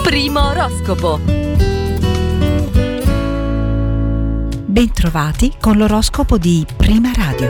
Primo oroscopo. Bentrovati con l'oroscopo di Prima Radio.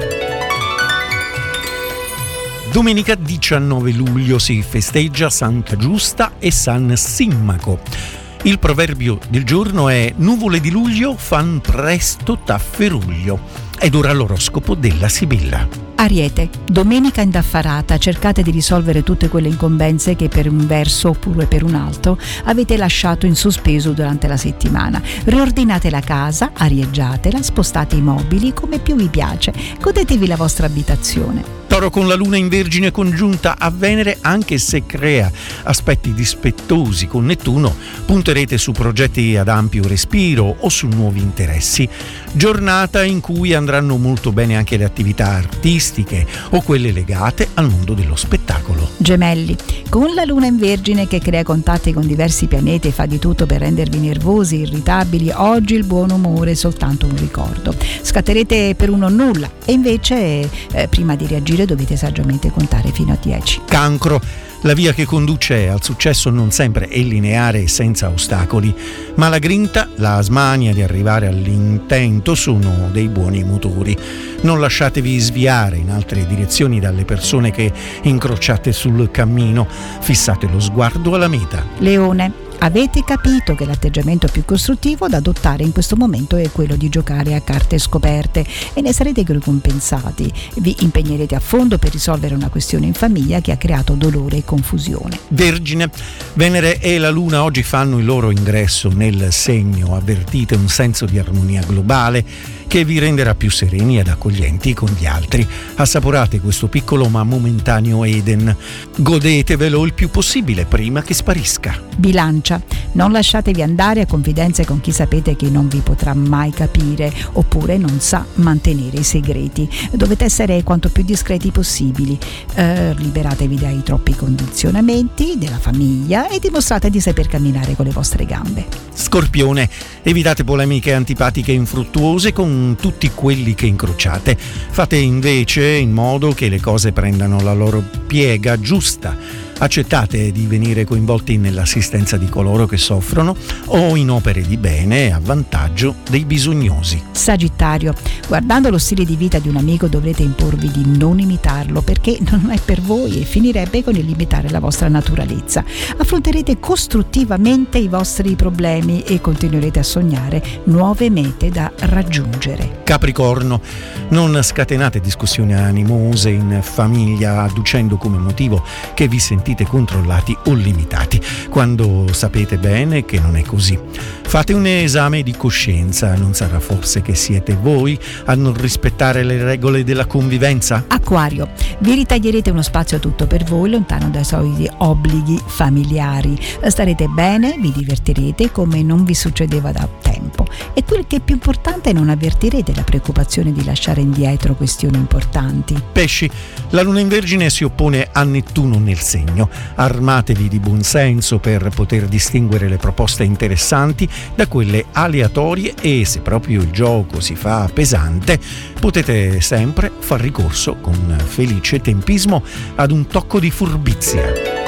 Domenica 19 luglio si festeggia Santa Giusta e San Simmaco. Il proverbio del giorno è: nuvole di luglio fan presto tafferuglio. Ed ora l'oroscopo della Sibilla. Ariete, domenica indaffarata, cercate di risolvere tutte quelle incombenze che per un verso oppure per un altro avete lasciato in sospeso durante la settimana. Riordinate la casa, arieggiatela, spostate i mobili come più vi piace, godetevi la vostra abitazione. Toro, con la luna in Vergine congiunta a Venere, anche se crea aspetti dispettosi con Nettuno, punterete su progetti ad ampio respiro o su nuovi interessi. Giornata in cui andranno molto bene anche le attività artistiche o quelle legate al mondo dello spettacolo. Gemelli, con la luna in Vergine che crea contatti con diversi pianeti e fa di tutto per rendervi nervosi, irritabili, oggi il buon umore è soltanto un ricordo. Scatterete per un nulla e invece prima di reagire dovete saggiamente contare fino a 10. Cancro, la via che conduce al successo non sempre è lineare e senza ostacoli, ma la grinta, la smania di arrivare all'intento sono dei buoni motori. Non lasciatevi sviare in altre direzioni dalle persone che incrociate sul cammino, fissate lo sguardo alla meta. Leone, avete capito che l'atteggiamento più costruttivo da adottare in questo momento è quello di giocare a carte scoperte e ne sarete ricompensati. Vi impegnerete a fondo per risolvere una questione in famiglia che ha creato dolore e confusione. Vergine, Venere e la Luna oggi fanno il loro ingresso nel segno. Avvertite un senso di armonia globale che vi renderà più sereni ed accoglienti con gli altri. Assaporate questo piccolo ma momentaneo Eden. Godetevelo il più possibile prima che sparisca. Bilancia, non lasciatevi andare a confidenze con chi sapete che non vi potrà mai capire oppure non sa mantenere i segreti. Dovete essere quanto più discreti possibili. Liberatevi dai troppi condizionamenti della famiglia e dimostrate di saper camminare con le vostre gambe. Scorpione, evitate polemiche antipatiche e infruttuose con tutti quelli che incrociate. Fate invece in modo che le cose prendano la loro piega giusta. Accettate di venire coinvolti nell'assistenza di coloro che soffrono o in opere di bene a vantaggio dei bisognosi. Sagittario, guardando lo stile di vita di un amico dovrete imporvi di non imitarlo perché non è per voi e finirebbe con il limitare la vostra naturalezza. Affronterete costruttivamente i vostri problemi e continuerete a sognare nuove mete da raggiungere. Capricorno, non scatenate discussioni animose in famiglia adducendo come motivo che vi sentite controllati o limitati, quando sapete bene che non è così. Fate un esame di coscienza, non sarà forse che siete voi a non rispettare le regole della convivenza? Acquario, vi ritaglierete uno spazio tutto per voi, lontano dai soliti obblighi familiari. Starete bene, vi divertirete come non vi succedeva da tempo e quel che è più importante, non avvertirete la preoccupazione di lasciare indietro questioni importanti. Pesci, la luna in Vergine si oppone a Nettuno nel segno. Armatevi di buonsenso per poter distinguere le proposte interessanti da quelle aleatorie e, se proprio il gioco si fa pesante, potete sempre far ricorso con felice tempismo ad un tocco di furbizia.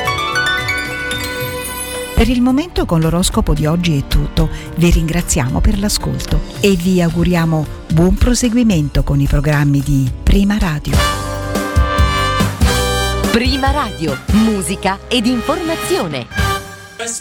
Per il momento con l'oroscopo di oggi è tutto. Vi ringraziamo per l'ascolto e vi auguriamo buon proseguimento con i programmi di Prima Radio. Prima Radio, musica ed informazione.